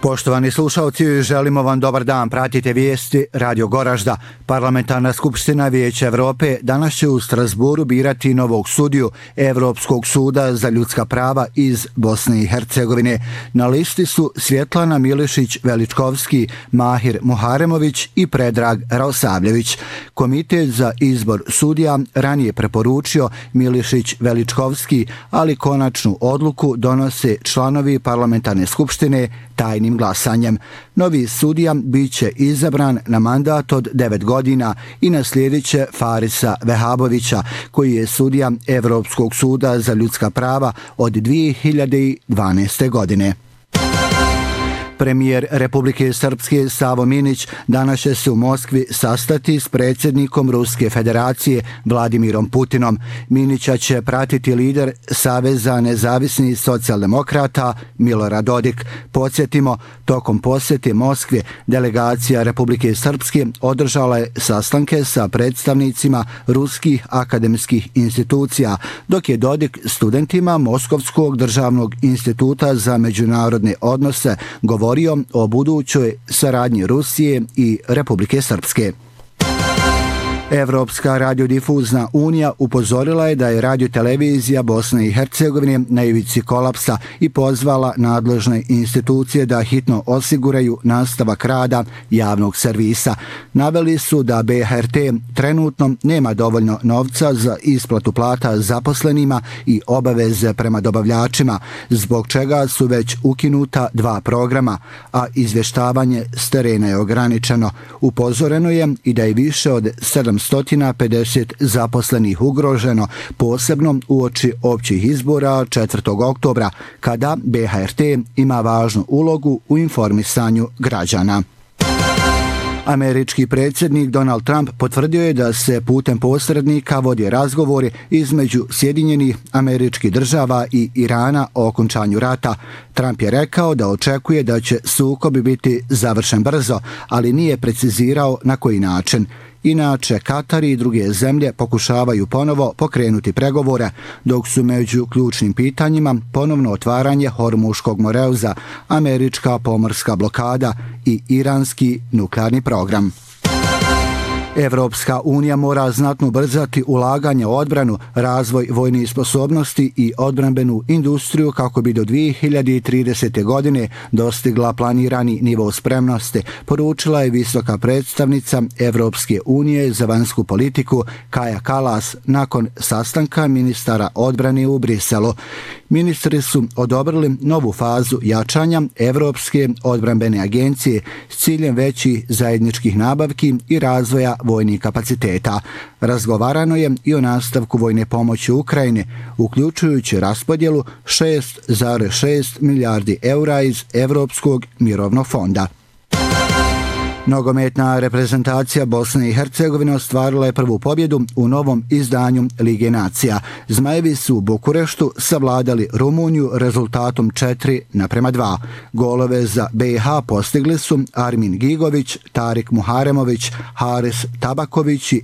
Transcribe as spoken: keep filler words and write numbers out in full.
Poštovani slušalci, želimo vam dobar dan. Pratite vijesti Radio Goražda. Parlamentarna skupština Vijeća Evrope danas će u Strasburu birati novog sudiju Evropskog suda za ljudska prava iz Bosne i Hercegovine. Na listi su Svjetlana Milišić-Veličkovski, Mahir Muharemović i Predrag Raosavljević. Komitet za izbor sudija ranije preporučio Milišić-Veličkovski, ali konačnu odluku donose članovi parlamentarne skupštine tajnim glasanjem. Novi sudija biće izabran na mandat od devet godina i naslijedit će Farisa Vehabovića, koji je sudija Evropskog suda za ljudska prava od dvije hiljade dvanaeste. godine. Premijer Republike Srpske Savo Minić danas će se u Moskvi sastati s predsjednikom Ruske federacije Vladimirom Putinom. Minića će pratiti lider Saveza nezavisnih socijaldemokrata Milorad Dodik. Podsjetimo, tokom posjete Moskve delegacija Republike Srpske održala je sastanke sa predstavnicima ruskih akademskih institucija, dok je Dodik studentima Moskovskog državnog instituta za međunarodne odnose govorio o budućoj saradnji Rusije i Republike Srpske. Evropska radiodifuzna unija upozorila je da je radiotelevizija Bosne i Hercegovine na ivici kolapsa i pozvala nadležne institucije da hitno osiguraju nastavak rada javnog servisa. Naveli su da B H R T trenutno nema dovoljno novca za isplatu plata zaposlenima i obaveze prema dobavljačima, zbog čega su već ukinuta dva programa, a izvještavanje s terena je ograničeno. Upozoreno je i da je više od sedamsto pedeset zaposlenih ugroženo, posebno uoči općih izbora četvrtog oktobra, kada B H R T ima važnu ulogu u informisanju građana. Američki predsjednik Donald Trump potvrdio je da se putem posrednika vodi razgovori između Sjedinjenih Američkih Država i Irana o okončanju rata. Trump je rekao da očekuje da će sukob biti završen brzo, ali nije precizirao na koji način. Inače, Katar i druge zemlje pokušavaju ponovo pokrenuti pregovore, dok su među ključnim pitanjima ponovno otvaranje Hormuškog moreuza, američka pomorska blokada i iranski nuklearni program. Evropska unija mora znatno ubrzati ulaganje u odbranu, razvoj vojnih sposobnosti i odbrambenu industriju kako bi do dvije hiljade tridesete. godine dostigla planirani nivo spremnosti, poručila je visoka predstavnica Evropske unije za vanjsku politiku Kaja Kallas nakon sastanka ministara odbrane u Briselu. Ministri su odobrili novu fazu jačanja Evropske odbrambene agencije s ciljem većih zajedničkih nabavki i razvoja vojnih kapaciteta. Razgovarano je i o nastavku vojne pomoći Ukrajine, uključujući raspodjelu šest zarez šest milijardi eura iz Evropskog mirovnog fonda. Nogometna reprezentacija Bosne i Hercegovine ostvarila je prvu pobjedu u novom izdanju Lige nacija. Zmajevi su u Bukureštu savladali Rumuniju rezultatom četiri naprema dva. Golove za B i H postigli su Armin Gigović, Tarik Muharemović, Haris Tabaković i